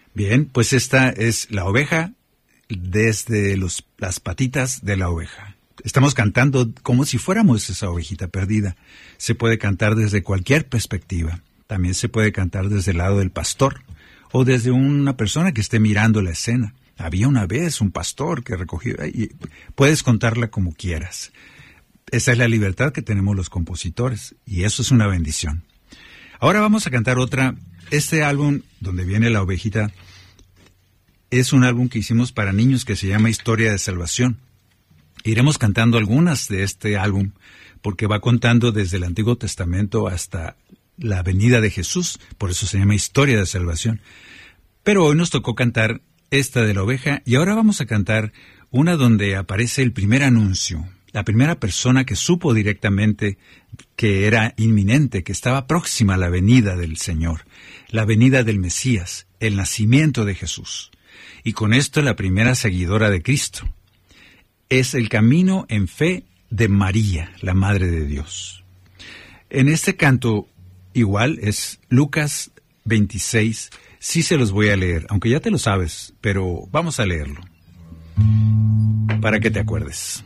Bien, pues esta es la oveja desde las patitas de la oveja. Estamos cantando como si fuéramos esa ovejita perdida. Se puede cantar desde cualquier perspectiva. También se puede cantar desde el lado del pastor o desde una persona que esté mirando la escena. Había una vez un pastor que recogió, y puedes contarla como quieras. Esa es la libertad que tenemos los compositores, y eso es una bendición. Ahora vamos a cantar otra. Este álbum, donde viene la ovejita, es un álbum que hicimos para niños que se llama Historia de Salvación. Iremos cantando algunas de este álbum, porque va contando desde el Antiguo Testamento hasta la venida de Jesús, por eso se llama Historia de Salvación. Pero hoy nos tocó cantar esta de la oveja, y ahora vamos a cantar una donde aparece el primer anuncio, la primera persona que supo directamente que era inminente, que estaba próxima a la venida del Señor, la venida del Mesías, el nacimiento de Jesús. Y con esto la primera seguidora de Cristo. Es el camino en fe de María, la Madre de Dios. En este canto, igual, es Lucas 26. Sí se los voy a leer, aunque ya te lo sabes, pero vamos a leerlo, para que te acuerdes.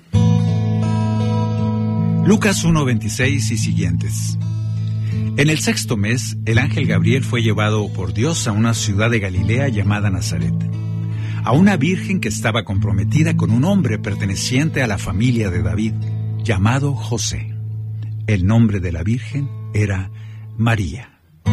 Lucas 1:26 y siguientes. En el 6º mes, el ángel Gabriel fue llevado por Dios a una ciudad de Galilea llamada Nazaret, a una virgen que estaba comprometida con un hombre perteneciente a la familia de David, llamado José. El nombre de la virgen era María.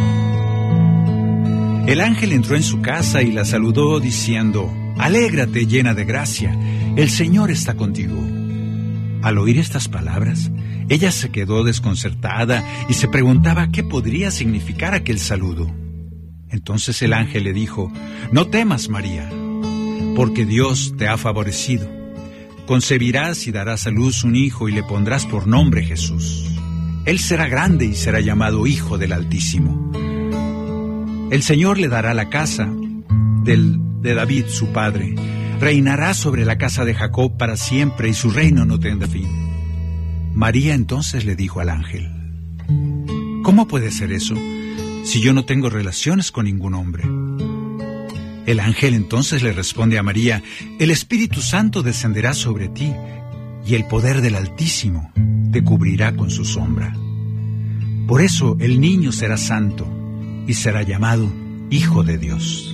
El ángel entró en su casa y la saludó diciendo: «Alégrate, llena de gracia, el Señor está contigo». Al oír estas palabras, ella se quedó desconcertada y se preguntaba qué podría significar aquel saludo. Entonces el ángel le dijo: «No temas, María, porque Dios te ha favorecido. Concebirás y darás a luz un hijo y le pondrás por nombre Jesús. Él será grande y será llamado Hijo del Altísimo. El Señor le dará la casa de David, su padre. Reinará sobre la casa de Jacob para siempre y su reino no tendrá fin». María entonces le dijo al ángel: «¿Cómo puede ser eso, si yo no tengo relaciones con ningún hombre?» El ángel entonces le responde a María: «El Espíritu Santo descenderá sobre ti, y el poder del Altísimo te cubrirá con su sombra. Por eso el niño será santo, y será llamado Hijo de Dios».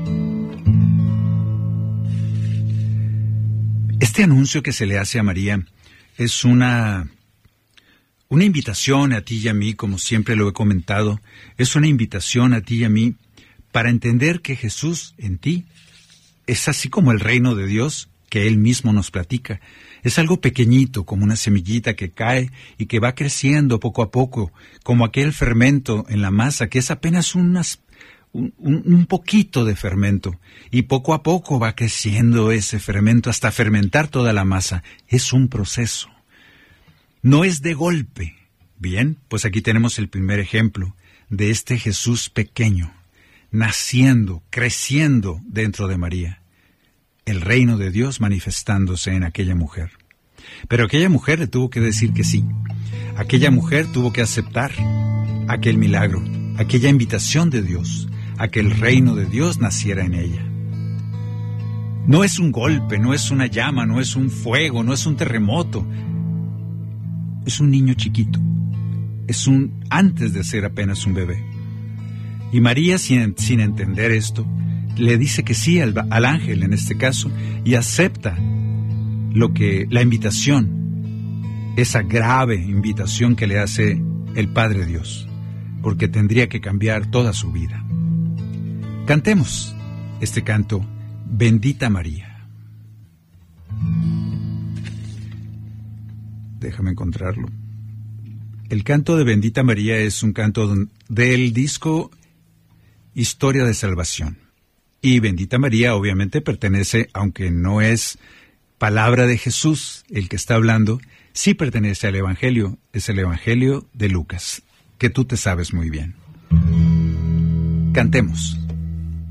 Este anuncio que se le hace a María es una invitación a ti y a mí, como siempre lo he comentado, es una invitación a ti y a mí para entender que Jesús en ti es así como el reino de Dios que Él mismo nos platica. Es algo pequeñito, como una semillita que cae y que va creciendo poco a poco, como aquel fermento en la masa, que es apenas un poquito de fermento, y poco a poco va creciendo ese fermento hasta fermentar toda la masa. Es un proceso. No es de golpe. Bien, pues aquí tenemos el primer ejemplo de este Jesús pequeño, naciendo, creciendo dentro de María. El reino de Dios manifestándose en aquella mujer. Pero aquella mujer le tuvo que decir que sí. Aquella mujer tuvo que aceptar aquel milagro, aquella invitación de Dios, a que el reino de Dios naciera en ella. No es un golpe, no es una llama, no es un fuego, no es un terremoto. Es un niño chiquito. Es antes de ser apenas un bebé. Y María, sin entender esto, le dice que sí al ángel en este caso, y acepta la invitación, esa grave invitación que le hace el Padre Dios, porque tendría que cambiar toda su vida. Cantemos este canto, Bendita María. Déjame encontrarlo. El canto de Bendita María es un canto del disco Historia de Salvación. Y Bendita María obviamente pertenece, aunque no es palabra de Jesús el que está hablando, sí pertenece al Evangelio, es el Evangelio de Lucas, que tú te sabes muy bien. Cantemos.